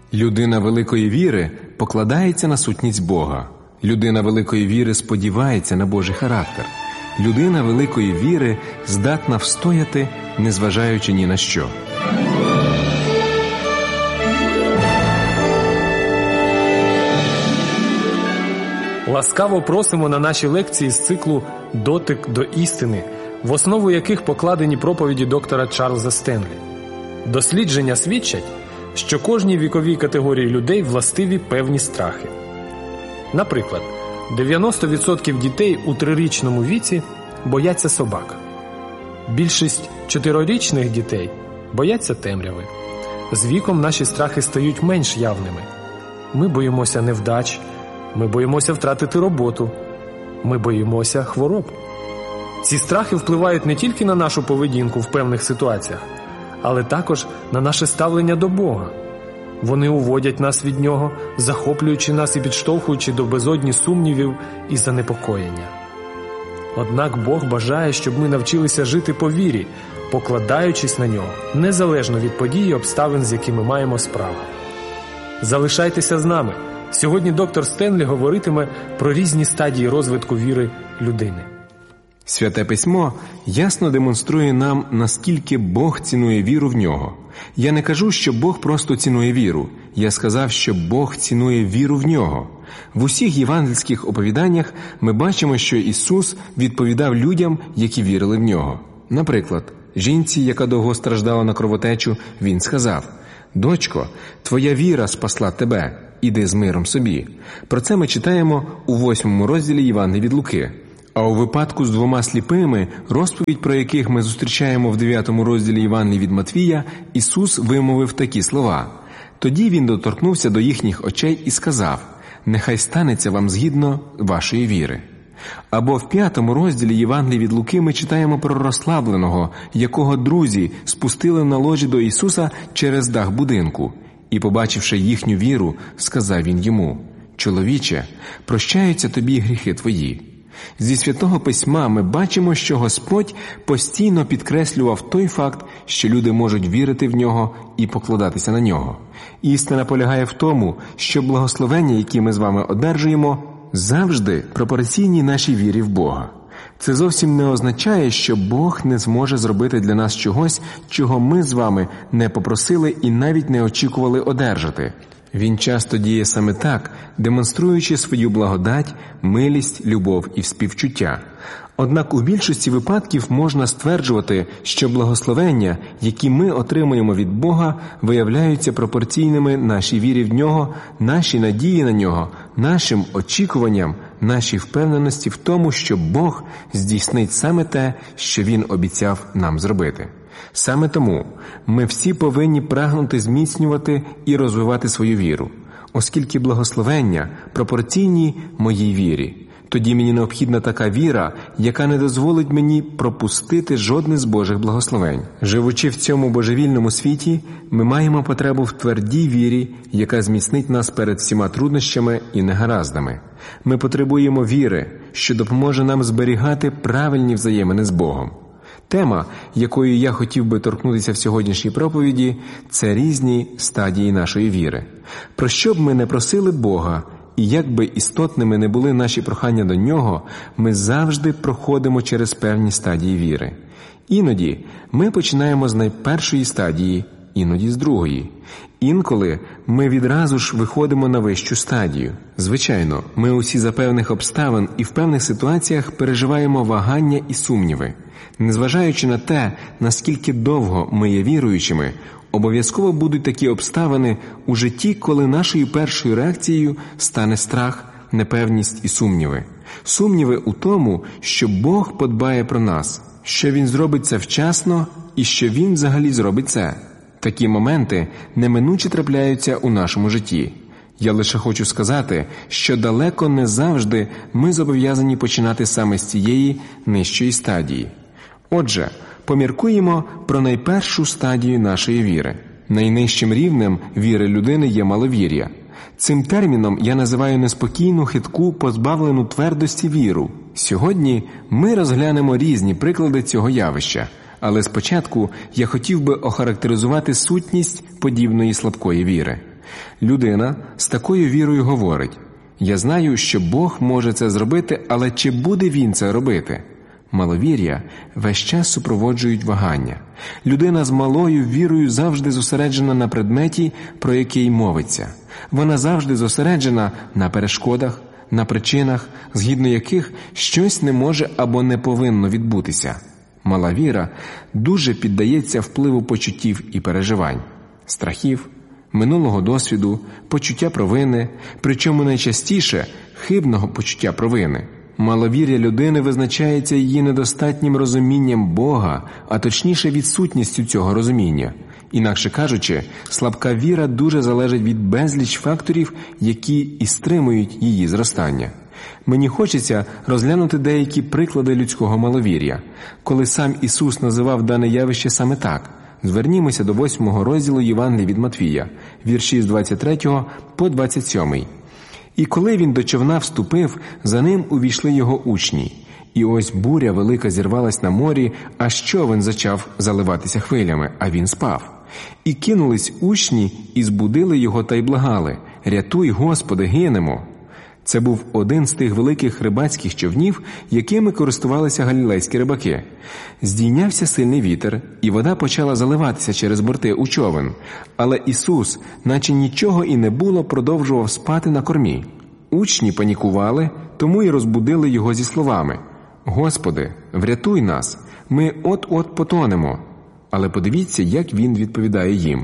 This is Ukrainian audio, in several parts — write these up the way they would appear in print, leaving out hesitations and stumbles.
Людина великої віри покладається на сутність Бога. Людина великої віри сподівається на Божий характер. Людина великої віри здатна встояти, незважаючи ні на що. Ласкаво просимо на наші лекції з циклу «Дотик до істини», в основу яких покладені проповіді доктора Чарльза Стенлі. Дослідження свідчать, що кожній віковій категорії людей властиві певні страхи. Наприклад, 90% дітей у 3-річному віці бояться собак. Більшість 4-річних дітей бояться темряви. З віком наші страхи стають менш явними. Ми боїмося невдач, ми боїмося втратити роботу, ми боїмося хвороб. Ці страхи впливають не тільки на нашу поведінку в певних ситуаціях, але також на наше ставлення до Бога. Вони уводять нас від Нього, захоплюючи нас і підштовхуючи до безодні сумнівів і занепокоєння. Однак Бог бажає, щоб ми навчилися жити по вірі, покладаючись на Нього, незалежно від подій і обставин, з якими маємо справу. Залишайтеся з нами. Сьогодні доктор Стенлі говоритиме про різні стадії розвитку віри людини. Святе Письмо ясно демонструє нам, наскільки Бог цінує віру в Нього. Я не кажу, що Бог просто цінує віру. Я сказав, що Бог цінує віру в Нього. В усіх євангельських оповіданнях ми бачимо, що Ісус відповідав людям, які вірили в Нього. Наприклад, жінці, яка довго страждала на кровотечу, Він сказав: «Дочко, твоя віра спасла тебе, іди з миром собі». Про це ми читаємо у 8 розділі Євангелія від Луки. А у випадку з 2 сліпими, розповідь про яких ми зустрічаємо в 9 розділі Євангелія від Матвія, Ісус вимовив такі слова: «Тоді Він доторкнувся до їхніх очей і сказав: нехай станеться вам згідно вашої віри». Або в 5 розділі Євангелія від Луки ми читаємо про розслабленого, якого друзі спустили на ложі до Ісуса через дах будинку. І, побачивши їхню віру, сказав Він йому: «Чоловіче, прощаються тобі гріхи твої». Зі Святого Письма ми бачимо, що Господь постійно підкреслював той факт, що люди можуть вірити в Нього і покладатися на Нього. Істина полягає в тому, що благословення, які ми з вами одержуємо, завжди пропорційні нашій вірі в Бога. Це зовсім не означає, що Бог не зможе зробити для нас чогось, чого ми з вами не попросили і навіть не очікували одержати. Він часто діє саме так, демонструючи свою благодать, милість, любов і співчуття. Однак у більшості випадків можна стверджувати, що благословення, які ми отримуємо від Бога, виявляються пропорційними нашій вірі в Нього, нашій надії на Нього, нашим очікуванням, нашій впевненості в тому, що Бог здійснить саме те, що Він обіцяв нам зробити. Саме тому ми всі повинні прагнути зміцнювати і розвивати свою віру, оскільки благословення пропорційні моїй вірі. Тоді мені необхідна така віра, яка не дозволить мені пропустити жодне з Божих благословень. Живучи в цьому божевільному світі, ми маємо потребу в твердій вірі, яка зміцнить нас перед всіма труднощами і негараздами. Ми потребуємо віри, що допоможе нам зберігати правильні взаємини з Богом. Тема, якою я хотів би торкнутися в сьогоднішній проповіді, це різні стадії нашої віри. Про що б ми не просили Бога, і як би істотними не були наші прохання до Нього, ми завжди проходимо через певні стадії віри. Іноді ми починаємо з найпершої стадії, іноді з другої. Інколи ми відразу ж виходимо на вищу стадію. Звичайно, ми усі за певних обставин і в певних ситуаціях переживаємо вагання і сумніви. Незважаючи на те, наскільки довго ми є віруючими, обов'язково будуть такі обставини у житті, коли нашою першою реакцією стане страх, непевність і сумніви. Сумніви у тому, що Бог подбає про нас, що Він зробить це вчасно і що Він взагалі зробить це. Такі моменти неминуче трапляються у нашому житті. Я лише хочу сказати, що далеко не завжди ми зобов'язані починати саме з цієї нижчої стадії. Отже, поміркуємо про найпершу стадію нашої віри. Найнижчим рівнем віри людини є маловір'я. Цим терміном я називаю неспокійну, хитку, позбавлену твердості віру. Сьогодні ми розглянемо різні приклади цього явища, але спочатку я хотів би охарактеризувати сутність подібної слабкої віри. Людина з такою вірою говорить: «Я знаю, що Бог може це зробити, але чи буде Він це робити?» Маловір'я весь час супроводжують вагання. Людина з малою вірою завжди зосереджена на предметі, про який мовиться. Вона завжди зосереджена на перешкодах, на причинах, згідно яких щось не може або не повинно відбутися. Мала віра дуже піддається впливу почуттів і переживань, страхів, минулого досвіду, почуття провини, причому найчастіше хибного почуття провини. Маловір'я людини визначається її недостатнім розумінням Бога, а точніше відсутністю цього розуміння. Інакше кажучи, слабка віра дуже залежить від безліч факторів, які і стримують її зростання. Мені хочеться розглянути деякі приклади людського маловір'я, коли сам Ісус називав дане явище саме так. Звернімося до 8 розділу Євангелія від Матвія, вірші з 23 по 27. «І коли він до човна вступив, за ним увійшли його учні. І ось буря велика зірвалась на морі, аж човен зачав заливатися хвилями, а він спав. І кинулись учні, і збудили його та й благали: «Рятуй, Господи, гинемо!» Це був один з тих великих рибацьких човнів, якими користувалися галілейські рибаки. Здійнявся сильний вітер, і вода почала заливатися через борти у човен. Але Ісус, наче нічого і не було, продовжував спати на кормі. Учні панікували, тому й розбудили його зі словами: «Господи, врятуй нас, ми от-от потонемо». Але подивіться, як він відповідає їм.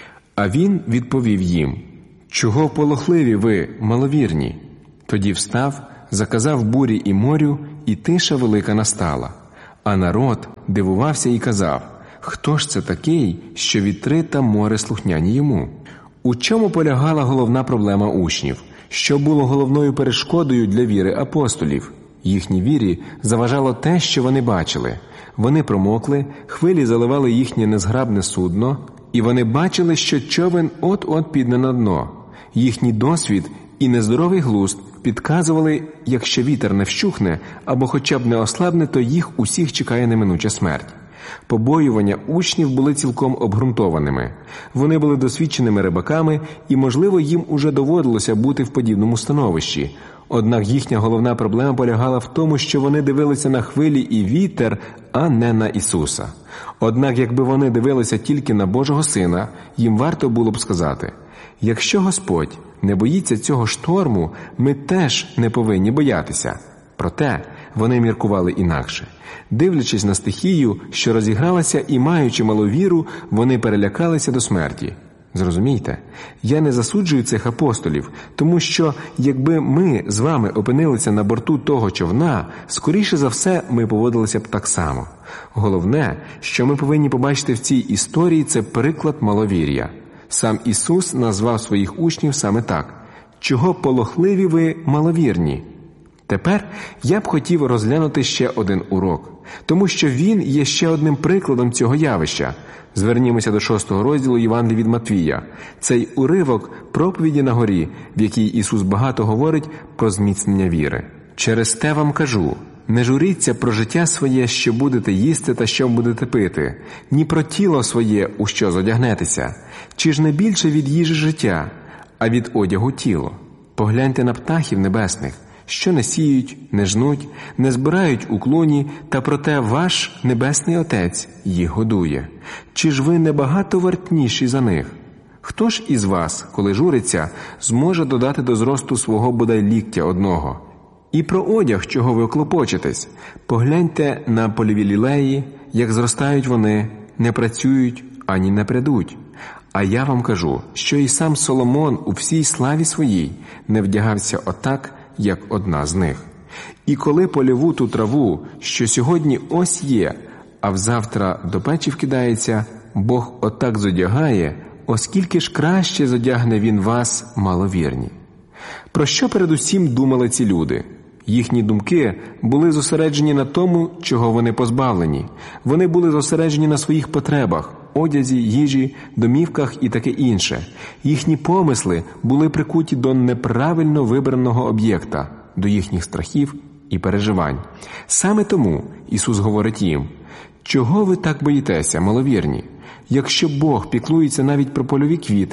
А він відповів їм: «Чого полохливі ви, маловірні?» Тоді встав, заказав бурі і морю, і тиша велика настала. А народ дивувався і казав: «Хто ж це такий, що вітри та море слухняні йому?» У чому полягала головна проблема учнів? Що було головною перешкодою для віри апостолів? Їхній вірі заважало те, що вони бачили. Вони промокли, хвилі заливали їхнє незграбне судно, і вони бачили, що човен от-от піде на дно. Їхній досвід і нездоровий глузд підказували, якщо вітер не вщухне або хоча б не ослабне, то їх усіх чекає неминуча смерть. Побоювання учнів були цілком обґрунтованими. Вони були досвідченими рибаками, і, можливо, їм уже доводилося бути в подібному становищі. Однак їхня головна проблема полягала в тому, що вони дивилися на хвилі і вітер, а не на Ісуса. Однак, якби вони дивилися тільки на Божого Сина, їм варто було б сказати: «Якщо Господь не боїться цього шторму, ми теж не повинні боятися». Проте вони міркували інакше. Дивлячись на стихію, що розігралася, і маючи малу віру, вони перелякалися до смерті. Зрозумійте, я не засуджую цих апостолів, тому що якби ми з вами опинилися на борту того човна, скоріше за все ми поводилися б так само. Головне, що ми повинні побачити в цій історії, це приклад маловір'я. Сам Ісус назвав своїх учнів саме так: «Чого полохливі ви, маловірні?» Тепер я б хотів розглянути ще один урок, тому що він є ще одним прикладом цього явища. Звернімося до 6 розділу Євангелія від Матвія. Цей уривок проповіді на горі, в якій Ісус багато говорить про зміцнення віри. «Через те вам кажу, не журіться про життя своє, що будете їсти та що будете пити, ні про тіло своє, у що зодягнетеся. Чи ж не більше від їжі життя, а від одягу тіло? Погляньте на птахів небесних, що не сіють, не жнуть, не збирають у клуні, та проте ваш Небесний Отець їх годує. Чи ж ви не багато вартніші за них? Хто ж із вас, коли журиться, зможе додати до зросту свого бодай ліктя одного? І про одяг, чого ви клопочетесь? Погляньте на польові лілеї, як зростають вони, не працюють, ані не прядуть. А я вам кажу, що і сам Соломон у всій славі своїй не вдягався отак, як одна з них. І коли польову ту траву, що сьогодні ось є, а взавтра до печі вкидається, Бог отак зодягає, оскільки ж краще зодягне Він вас, маловірні». Про що передусім думали ці люди? Їхні думки були зосереджені на тому, чого вони позбавлені. Вони були зосереджені на своїх потребах – одязі, їжі, домівках і таке інше. Їхні помисли були прикуті до неправильно вибраного об'єкта, до їхніх страхів і переживань. Саме тому Ісус говорить їм: «Чого ви так боїтеся, маловірні? Якщо Бог піклується навіть про польові квіти,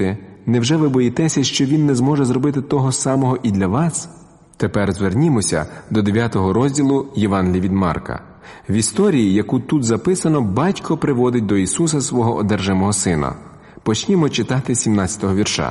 невже ви боїтеся, що він не зможе зробити того самого і для вас? Тепер звернімося до 9 розділу Євангелія від Марка. В історії, яку тут записано, батько приводить до Ісуса свого одержимого сина. Почнімо читати 17-го вірша.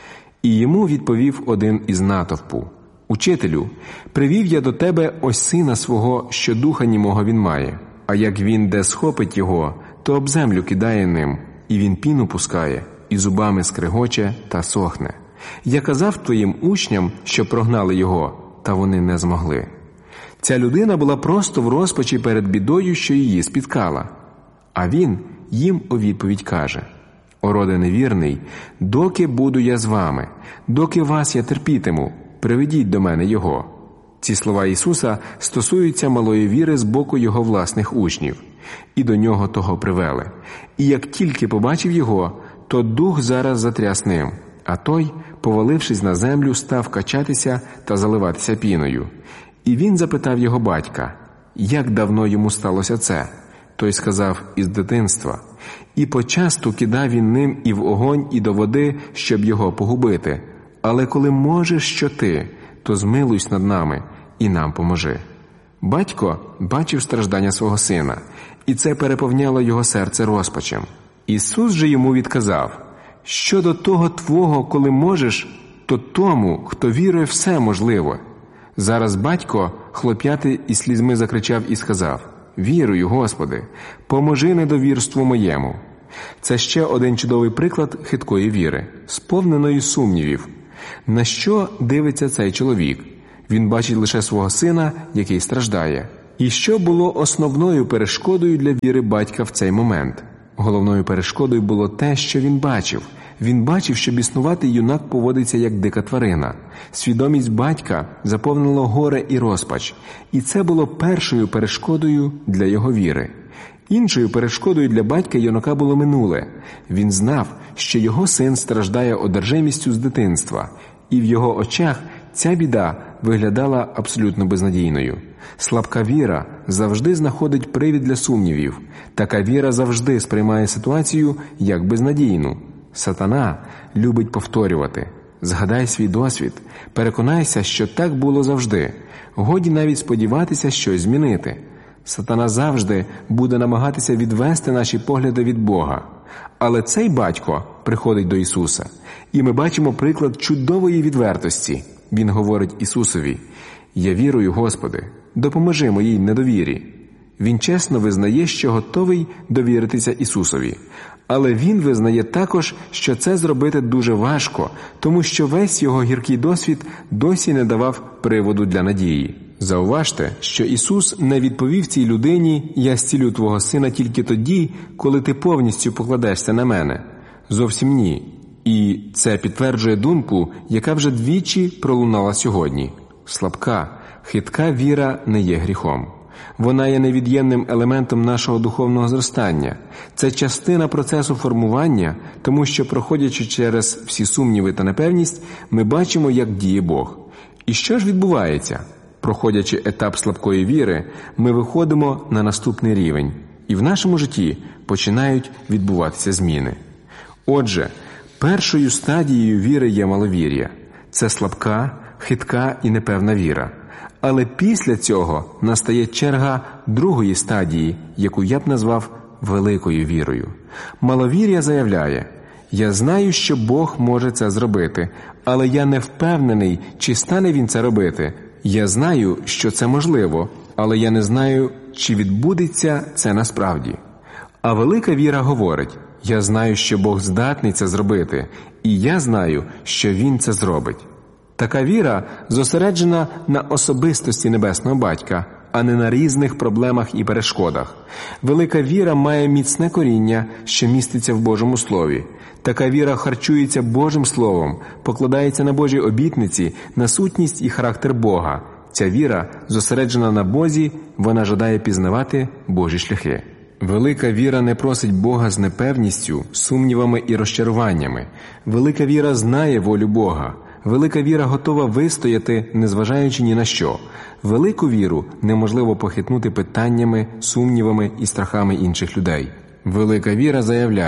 «І йому відповів один із натовпу: Учителю, привів я до тебе ось сина свого, що духа німого він має. А як він де схопить його, то об землю кидає ним, і він піну пускає, і зубами скрегоче та сохне. Я казав твоїм учням, що прогнали його, та вони не змогли». Ця людина була просто в розпачі перед бідою, що її спіткала. А він їм у відповідь каже: «О роде невірний, доки буду я з вами, доки вас я терпітиму, приведіть до мене його». Ці слова Ісуса стосуються малої віри з боку його власних учнів. І до нього того привели. І як тільки побачив його, то дух зараз затряс ним, а той, повалившись на землю, став качатися та заливатися піною. І він запитав його батька, як давно йому сталося це? Той сказав: із дитинства. І почасту кидав він ним і в огонь, і до води, щоб його погубити. Але коли можеш що ти, то змилуйся над нами і нам поможи. Батько бачив страждання свого сина, і це переповняло його серце розпачем. Ісус же йому відказав: щодо того твого, коли можеш, то тому, хто вірує, все можливо. Зараз батько, хлоп'ятий і слізьми, закричав і сказав: «Вірую, Господи, поможи недовірству моєму». Це ще один чудовий приклад хиткої віри, сповненої сумнівів. На що дивиться цей чоловік? Він бачить лише свого сина, який страждає. І що було основною перешкодою для віри батька в цей момент? Головною перешкодою було те, що він бачив. Він бачив, що біснуватий юнак поводиться як дика тварина. Свідомість батька заповнило горе і розпач. І це було першою перешкодою для його віри. Іншою перешкодою для батька юнака було минуле. Він знав, що його син страждає одержимістю з дитинства, і в його очах ця біда виглядала абсолютно безнадійною. Слабка віра завжди знаходить привід для сумнівів. Така віра завжди сприймає ситуацію як безнадійну. Сатана любить повторювати. Згадай свій досвід, переконайся, що так було завжди. Годі навіть сподіватися щось змінити. Сатана завжди буде намагатися відвести наші погляди від Бога. Але цей батько приходить до Ісуса, і ми бачимо приклад чудової відвертості. Він говорить Ісусові: «Я вірую, Господи, допоможи моїй недовірі». Він чесно визнає, що готовий довіритися Ісусові. Але він визнає також, що це зробити дуже важко, тому що весь його гіркий досвід досі не давав приводу для надії. Зауважте, що Ісус не відповів цій людині: «Я зцілю твого сина тільки тоді, коли ти повністю покладешся на мене». Зовсім ні. І це підтверджує думку, яка вже двічі пролунала сьогодні. Слабка, хитка віра не є гріхом. Вона є невід'ємним елементом нашого духовного зростання. Це частина процесу формування, тому що, проходячи через всі сумніви та непевність, ми бачимо, як діє Бог. І що ж відбувається? Проходячи етап слабкої віри, ми виходимо на наступний рівень, і в нашому житті починають відбуватися зміни. Отже, першою стадією віри є маловір'я. Це слабка, хитка і непевна віра. Але після цього настає черга другої стадії, яку я б назвав великою вірою. Маловір'я заявляє: «Я знаю, що Бог може це зробити, але я не впевнений, чи стане Він це робити. Я знаю, що це можливо, але я не знаю, чи відбудеться це насправді». А велика віра говорить: «Я знаю, що Бог здатний це зробити, і я знаю, що Він це зробить». Така віра зосереджена на особистості Небесного Батька, а не на різних проблемах і перешкодах. Велика віра має міцне коріння, що міститься в Божому Слові. Така віра харчується Божим Словом, покладається на Божі обітниці, на сутність і характер Бога. Ця віра зосереджена на Бозі, вона жадає пізнавати Божі шляхи. Велика віра не просить Бога з непевністю, сумнівами і розчаруваннями. Велика віра знає волю Бога. Велика віра готова вистояти, незважаючи ні на що. Велику віру неможливо похитнути питаннями, сумнівами і страхами інших людей. Велика віра заявляє: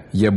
я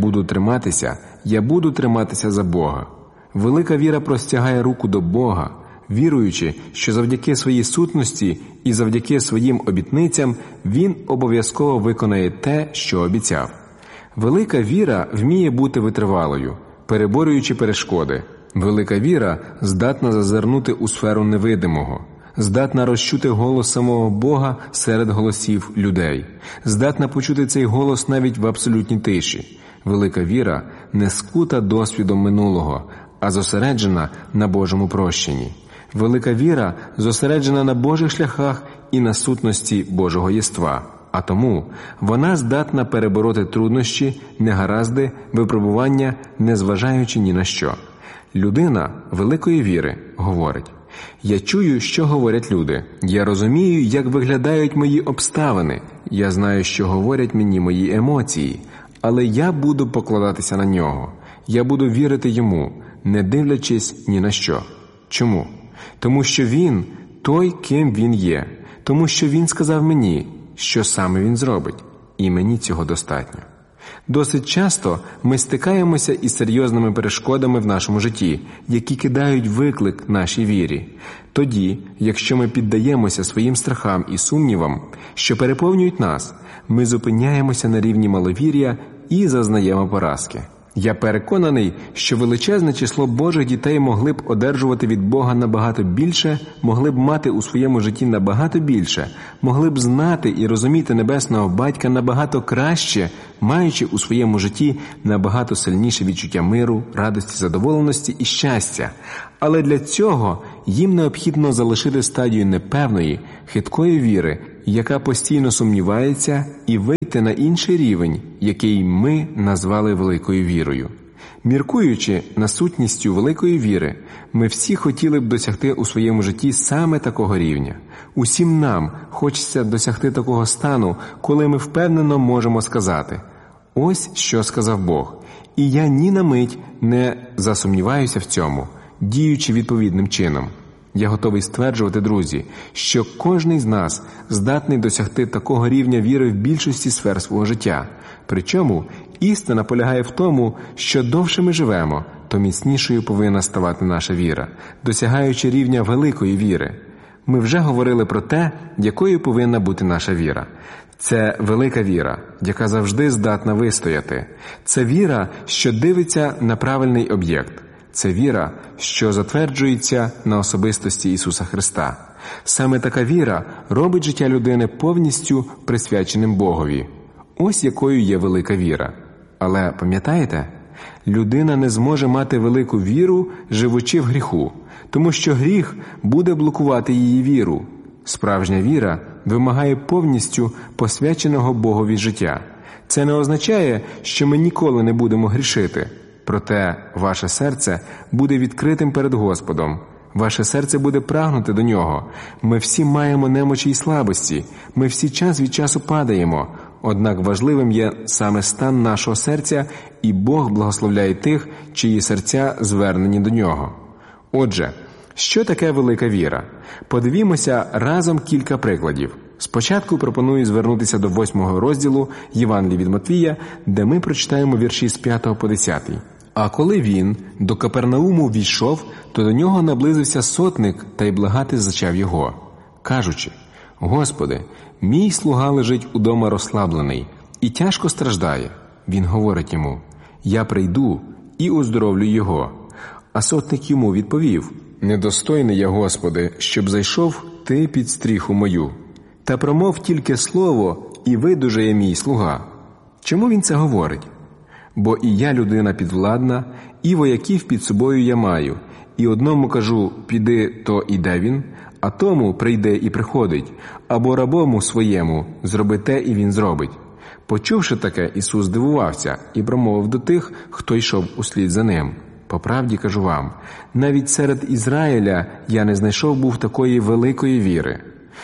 буду триматися за Бога. Велика віра простягає руку до Бога, віруючи, що завдяки своїй сутності і завдяки своїм обітницям Він обов'язково виконає те, що обіцяв. Велика віра вміє бути витривалою, переборюючи перешкоди. Велика віра здатна зазирнути у сферу невидимого, здатна розчути голос самого Бога серед голосів людей, здатна почути цей голос навіть в абсолютній тиші. Велика віра не скута досвідом минулого, а зосереджена на Божому прощенні. Велика віра зосереджена на Божих шляхах і на сутності Божого єства, а тому вона здатна перебороти труднощі, негаразди, випробування, незважаючи ні на що. Людина великої віри говорить: «Я чую, що говорять люди. Я розумію, як виглядають мої обставини. Я знаю, що говорять мені мої емоції. Але я буду покладатися на нього. Я буду вірити йому, не дивлячись ні на що». Чому? Тому що він той, ким він є. Тому що він сказав мені, що саме він зробить. І мені цього достатньо. Досить часто ми стикаємося із серйозними перешкодами в нашому житті, які кидають виклик нашій вірі. Тоді, якщо ми піддаємося своїм страхам і сумнівам, що переповнюють нас, ми зупиняємося на рівні маловір'я і зазнаємо поразки. Я переконаний, що величезне число Божих дітей могли б одержувати від Бога набагато більше, могли б мати у своєму житті набагато більше, могли б знати і розуміти Небесного Батька набагато краще, маючи у своєму житті набагато сильніше відчуття миру, радості, задоволеності і щастя. Але для цього їм необхідно залишити стадію непевної, хиткої віри, яка постійно сумнівається, і вийти на інший рівень, який ми назвали великою вірою. Міркуючи на сутністю великої віри, ми всі хотіли б досягти у своєму житті саме такого рівня. Усім нам хочеться досягти такого стану, коли ми впевнено можемо сказати: «Ось що сказав Бог, і я ні на мить не засумніваюся в цьому, діючи відповідним чином». Я готовий стверджувати, друзі, що кожний з нас здатний досягти такого рівня віри в більшості сфер свого життя. Причому істина полягає в тому, що довше ми живемо, то міцнішою повинна ставати наша віра, досягаючи рівня великої віри. Ми вже говорили про те, якою повинна бути наша віра. Це велика віра, яка завжди здатна вистояти. Це віра, що дивиться на правильний об'єкт. Це віра, що затверджується на особистості Ісуса Христа. Саме така віра робить життя людини повністю присвяченим Богові. Ось якою є велика віра. Але пам'ятаєте? Людина не зможе мати велику віру, живучи в гріху, тому що гріх буде блокувати її віру. Справжня віра вимагає повністю посвяченого Богові життя. Це не означає, що ми ніколи не будемо грішити. Проте ваше серце буде відкритим перед Господом. Ваше серце буде прагнути до Нього. Ми всі маємо немочі і слабості. Ми всі час від часу падаємо. Однак важливим є саме стан нашого серця, і Бог благословляє тих, чиї серця звернені до Нього. Отже, що таке велика віра? Подивімося разом кілька прикладів. Спочатку пропоную звернутися до 8 розділу Євангелія від Матвія, де ми прочитаємо вірші з 5 по 10. «А коли він до Капернауму війшов, то до нього наблизився сотник та й благати зачав його, кажучи: Господи, мій слуга лежить удома розслаблений і тяжко страждає. Він говорить йому: я прийду і оздоровлю його. А сотник йому відповів: недостойний я, Господи, щоб зайшов ти під стріху мою. Та промов тільки слово, і видужає мій слуга. Чому він це говорить? Бо і я людина підвладна, і вояків під собою я маю. І одному кажу: піди, то іде він, а тому прийде і приходить, або рабому своєму: зроби те, і він зробить. Почувши таке, Ісус здивувався і промовив до тих, хто йшов услід за ним: по правді кажу вам, навіть серед Ізраїля я не знайшов був такої великої віри.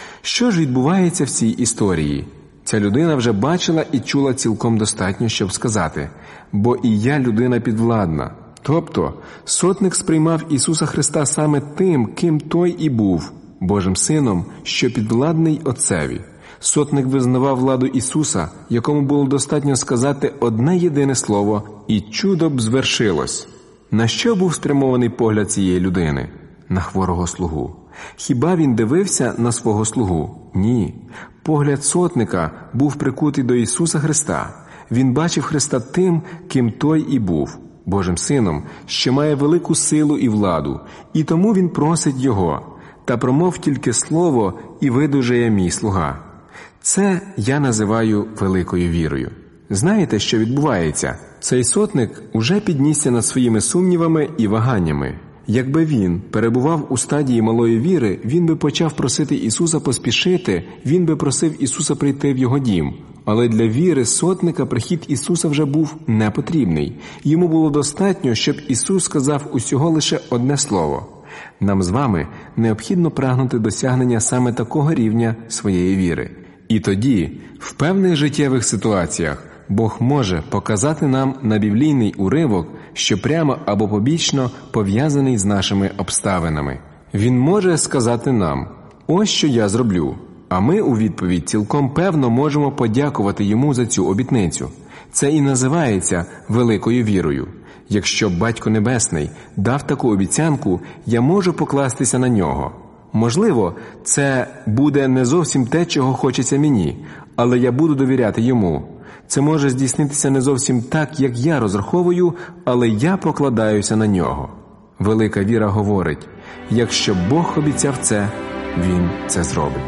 Що ж відбувається в цій історії? Ця людина вже бачила і чула цілком достатньо, щоб сказати: бо і я людина підвладна. Тобто, сотник сприймав Ісуса Христа саме тим, ким Той і був, Божим Сином, що підвладний Отцеві. Сотник визнавав владу Ісуса, якому було достатньо сказати одне єдине слово, і чудо б звершилось. На що був спрямований погляд цієї людини? На хворого слугу. Хіба він дивився на свого слугу? Ні. Погляд сотника був прикутий до Ісуса Христа. Він бачив Христа тим, ким Той і був, Божим Сином, що має велику силу і владу, і тому він просить Його: «Та промов тільки слово, і видужає мій слуга». Це я називаю великою вірою. Знаєте, що відбувається? Цей сотник уже піднісся над своїми сумнівами і ваганнями. Якби він перебував у стадії малої віри, він би почав просити Ісуса поспішити, він би просив Ісуса прийти в його дім. Але для віри сотника прихід Ісуса вже був непотрібний. Йому було достатньо, щоб Ісус сказав усього лише одне слово. Нам з вами необхідно прагнути досягнення саме такого рівня своєї віри. І тоді, в певних життєвих ситуаціях, Бог може показати нам на біблійний уривок, що прямо або побічно пов'язаний з нашими обставинами. Він може сказати нам: «Ось що я зроблю», а ми у відповідь цілком певно можемо подякувати Йому за цю обітницю. Це і називається великою вірою. Якщо Батько Небесний дав таку обіцянку, я можу покластися на Нього. Можливо, це буде не зовсім те, чого хочеться мені, але я буду довіряти Йому. Це може здійснитися не зовсім так, як я розраховую, але я покладаюся на Нього. Велика віра говорить: якщо Бог обіцяв це, Він це зробить.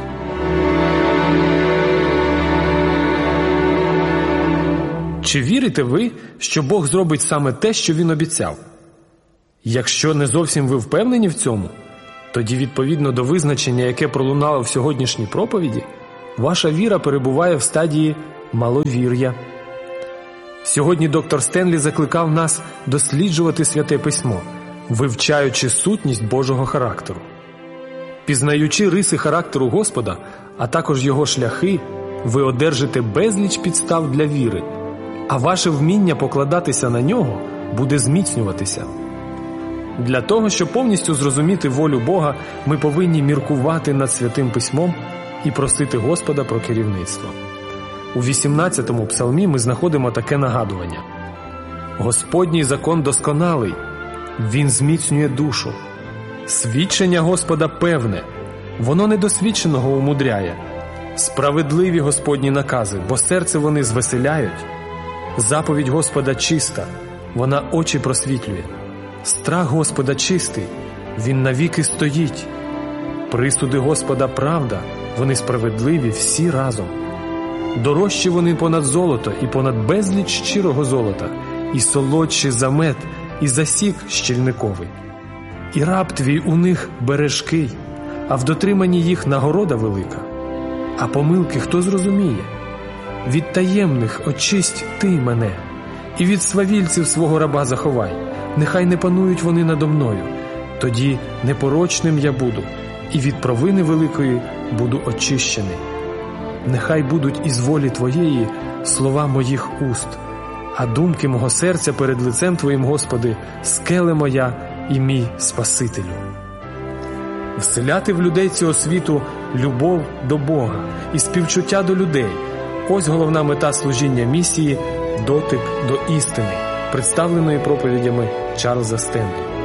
Чи вірите ви, що Бог зробить саме те, що Він обіцяв? Якщо не зовсім ви впевнені в цьому, тоді відповідно до визначення, яке пролунало в сьогоднішній проповіді, ваша віра перебуває в стадії маловір'я. Сьогодні доктор Стенлі закликав нас досліджувати Святе Письмо, вивчаючи сутність Божого характеру. Пізнаючи риси характеру Господа, а також Його шляхи, ви одержите безліч підстав для віри, а ваше вміння покладатися на Нього буде зміцнюватися. Для того, щоб повністю зрозуміти волю Бога, ми повинні міркувати над Святим Письмом і просити Господа про керівництво. У 18-му псалмі ми знаходимо таке нагадування: «Господній закон досконалий, Він зміцнює душу. Свідчення Господа певне, воно недосвідченого умудряє. Справедливі Господні накази, бо серце вони звеселяють. Заповідь Господа чиста, вона очі просвітлює. Страх Господа чистий, Він навіки стоїть. Присуди Господа правда, вони справедливі всі разом. Дорожчі вони понад золото і понад безліч щирого золота, і солодші за мед, і за сік щільниковий. І раб твій у них бережкий, а в дотриманні їх нагорода велика. А помилки хто зрозуміє? Від таємних очисть ти мене, і від свавільців свого раба заховай. Нехай не панують вони надо мною, тоді непорочним я буду, і від провини великої буду очищений. Нехай будуть із волі Твоєї слова моїх уст, а думки мого серця перед лицем Твоїм, Господи, скеле моя і мій Спасителю». Вселяти в людей цього світу любов до Бога і співчуття до людей – ось головна мета служіння місії «Дотик до істини», представленої проповідями Чарльза Стенлі.